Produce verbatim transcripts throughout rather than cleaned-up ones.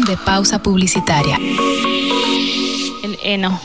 de pausa publicitaria. El heno.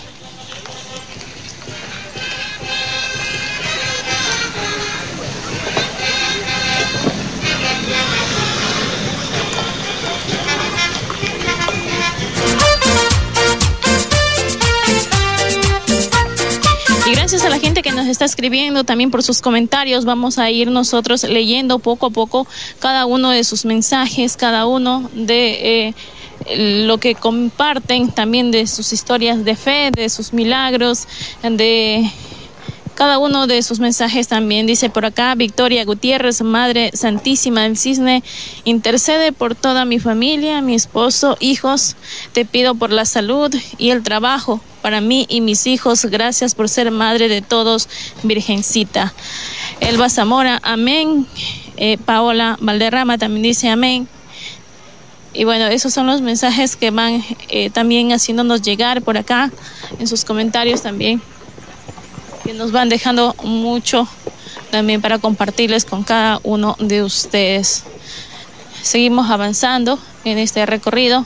Y gracias a la gente que nos está escribiendo también por sus comentarios, vamos a ir nosotros leyendo poco a poco cada uno de sus mensajes, cada uno de eh, lo que comparten, también de sus historias de fe, de sus milagros, de cada uno de sus mensajes también. Dice por acá Victoria Gutiérrez: Madre Santísima del Cisne, intercede por toda mi familia, mi esposo, hijos. Te pido por la salud y el trabajo para mí y mis hijos. Gracias por ser madre de todos, Virgencita. Elba Zamora: amén. Eh, Paola Valderrama también dice amén. Y bueno, esos son los mensajes que van eh, también haciéndonos llegar por acá en sus comentarios también, que nos van dejando mucho también para compartirles con cada uno de ustedes. Seguimos avanzando en este recorrido,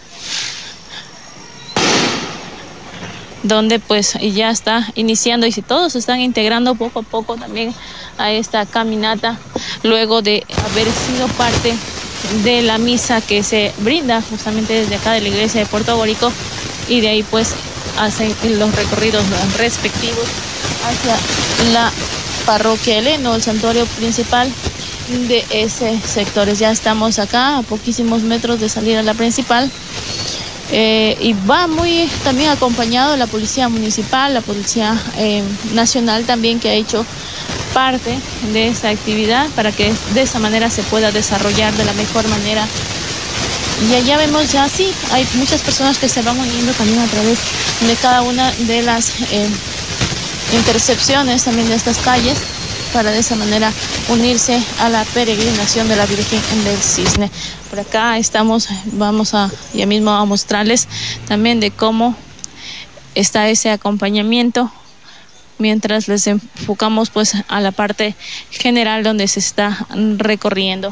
donde pues ya está iniciando, y si todos se están integrando poco a poco también a esta caminata, luego de haber sido parte de la misa que se brinda justamente desde acá de la iglesia de Puerto Borico, y de ahí pues hacen los recorridos respectivos hacia la parroquia El Heno, el santuario principal de ese sector. Ya estamos acá a poquísimos metros de salir a la principal. Eh, y va muy también acompañado de la policía municipal, la policía eh, nacional también, que ha hecho parte de esta actividad para que de esa manera se pueda desarrollar de la mejor manera. Y allá vemos ya sí, hay muchas personas que se van uniendo también a través de cada una de las eh, intercepciones también de estas calles, para de esa manera unirse a la peregrinación de la Virgen del Cisne. Por acá estamos, vamos a ya mismo a mostrarles también de cómo está ese acompañamiento, mientras les enfocamos pues a la parte general donde se está recorriendo.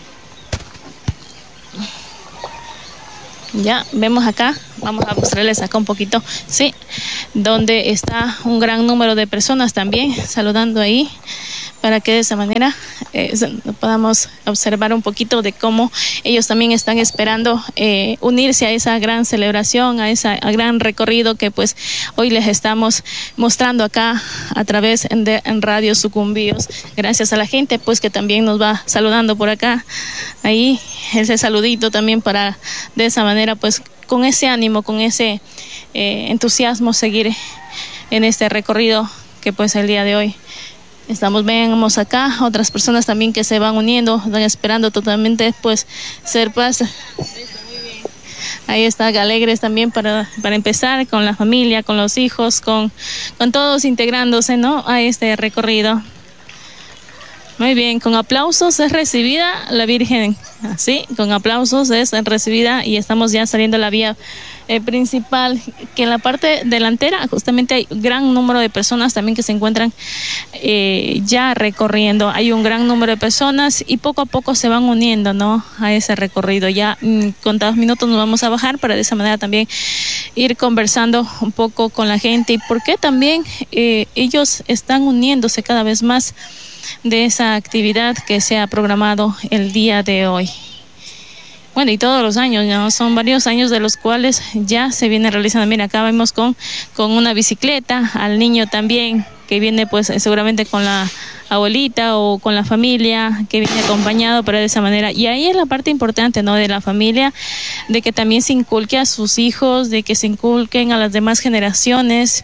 Ya vemos acá, vamos a mostrarles acá un poquito, sí, donde está un gran número de personas también saludando ahí, para que de esa manera eh, podamos observar un poquito de cómo ellos también están esperando eh, unirse a esa gran celebración, a ese gran recorrido que pues hoy les estamos mostrando acá a través de en Radio Sucumbíos. Gracias a la gente pues que también nos va saludando por acá, ahí ese saludito también, para de esa manera pues con ese ánimo, con ese eh, entusiasmo seguir en este recorrido que pues el día de hoy estamos. Vemos acá otras personas también que se van uniendo, van esperando totalmente pues ser paz. Ahí está alegres también para, para empezar con la familia, con los hijos, con, con todos integrándose, ¿no?, a este recorrido. Muy bien, con aplausos es recibida la Virgen, así, con aplausos es recibida, y estamos ya saliendo a la vía eh, principal, que en la parte delantera justamente hay un gran número de personas también que se encuentran eh, ya recorriendo. Hay un gran número de personas y poco a poco se van uniendo, ¿no?, a ese recorrido. Ya mm, contados minutos nos vamos a bajar para de esa manera también ir conversando un poco con la gente, y por qué también eh, ellos están uniéndose cada vez más de esa actividad que se ha programado el día de hoy. Bueno, y todos los años, ¿no? Son varios años de los cuales ya se viene realizando. Mira, acá vemos con, con una bicicleta, al niño también, que viene pues seguramente con la abuelita o con la familia, que viene acompañado, pero de esa manera. Y ahí es la parte importante, ¿no?, de la familia, de que también se inculque a sus hijos, de que se inculquen a las demás generaciones,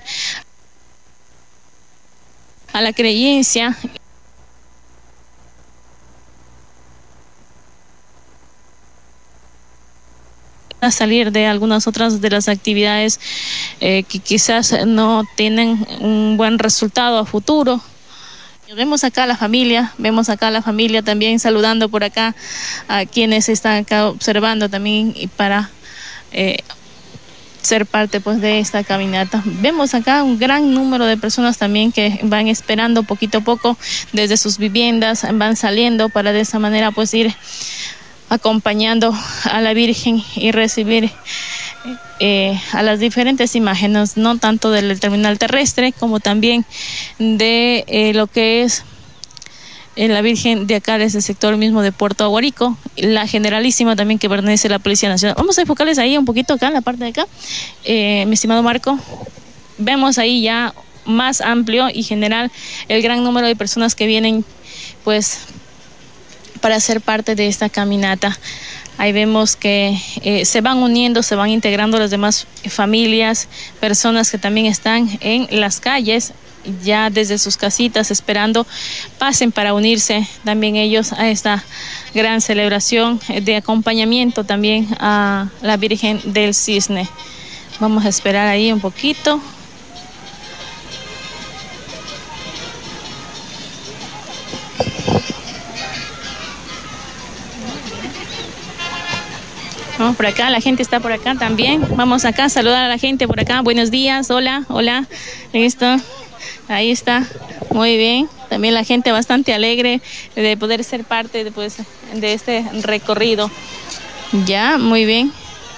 a la creencia, a salir de algunas otras de las actividades eh, que quizás no tienen un buen resultado a futuro. Vemos acá a la familia, vemos acá a la familia también saludando por acá a quienes están acá observando también, y para eh, ser parte pues de esta caminata. Vemos acá un gran número de personas también que van esperando poquito a poco desde sus viviendas, van saliendo para de esa manera pues ir acompañando a la Virgen y recibir eh, a las diferentes imágenes, no tanto del terminal terrestre como también de eh, lo que es en la Virgen de acá, de ese sector mismo de Puerto Aguarico, la Generalísima también que pertenece a la Policía Nacional. Vamos a enfocarles ahí un poquito acá en la parte de acá, eh, mi estimado Marco. Vemos ahí ya más amplio y general el gran número de personas que vienen pues para ser parte de esta caminata. Ahí vemos que eh, se van uniendo, se van integrando las demás familias, personas que también están en las calles, ya desde sus casitas esperando pasen para unirse también ellos a esta gran celebración de acompañamiento también a la Virgen del Cisne. Vamos a esperar ahí un poquito. Vamos por acá, la gente está por acá también. Vamos acá a saludar a la gente por acá. Buenos días, hola, hola. Listo. Ahí está, muy bien. También la gente bastante alegre de poder ser parte de, pues, de este recorrido. Ya, muy bien.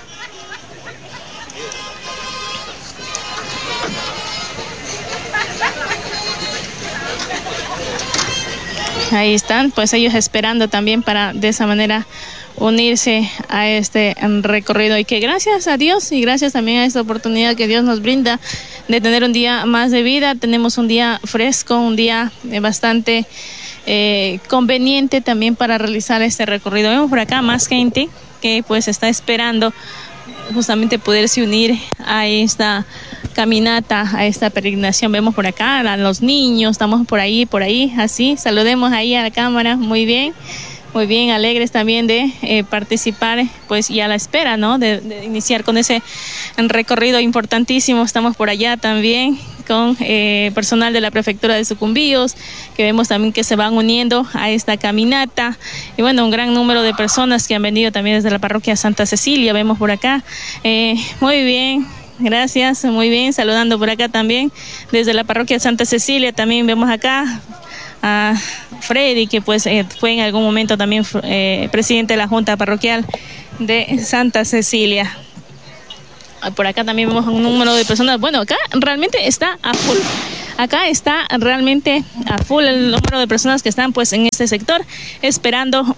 Ahí están, pues ellos esperando también para de esa manera unirse a este recorrido, y que gracias a Dios y gracias también a esta oportunidad que Dios nos brinda de tener un día más de vida, tenemos un día fresco, un día bastante eh, conveniente también para realizar este recorrido. Vemos por acá más gente que pues está esperando justamente poderse unir a esta caminata, a esta peregrinación. Vemos por acá a los niños, estamos por ahí, por ahí, así, saludemos ahí a la cámara, muy bien. Muy bien, alegres también de eh, participar, pues, y a la espera, ¿no? De, de iniciar con ese recorrido importantísimo. Estamos por allá también con eh, personal de la Prefectura de Sucumbíos, que vemos también que se van uniendo a esta caminata. Y bueno, un gran número de personas que han venido también desde la parroquia Santa Cecilia, vemos por acá. Eh, muy bien. Gracias, muy bien, saludando por acá también desde la parroquia Santa Cecilia, también vemos acá a Freddy, que pues eh, fue en algún momento también eh, presidente de la Junta Parroquial de Santa Cecilia. Por acá también vemos un número de personas. Bueno, acá realmente está a full. Acá está realmente a full el número de personas que están pues en este sector esperando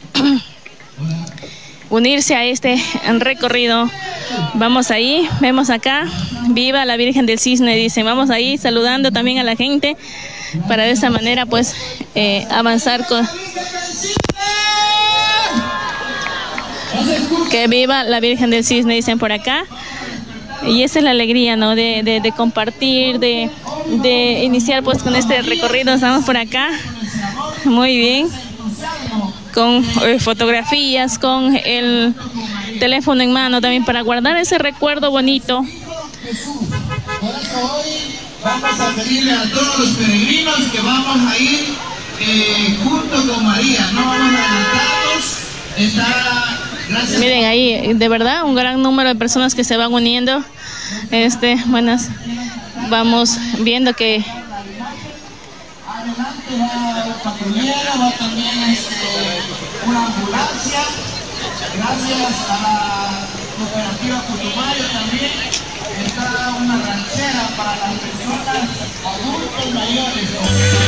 unirse a este recorrido. Vamos ahí, vemos acá, viva la Virgen del Cisne, dicen. Vamos ahí saludando también a la gente para de esa manera pues eh, avanzar con... Que viva la Virgen del Cisne, dicen por acá. Y esa es la alegría, ¿no? De, de, de compartir, de, de iniciar pues con este recorrido. Estamos por acá, muy bien, con eh, fotografías, con el teléfono en mano también para guardar ese recuerdo bonito. Por eso hoy vamos a pedirle a todos los peregrinos que vamos a ir eh, junto con María, no vamos a adelantarnos. Está, gracias. Miren ahí, de verdad, un gran número de personas que se van uniendo. Este, buenas, vamos viendo que adelante va un patrullero, va también este, una ambulancia. Gracias a la cooperativa Putumayo también está una ranchera para las personas adultos mayores.